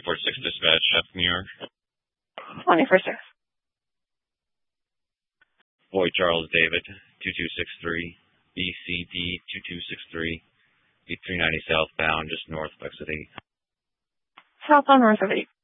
246 Dispatch, Chef, New York. 21st. Boy Charles David, 2263, BCD 2263, 8390 southbound, just north of exit 8. Southbound north of 8.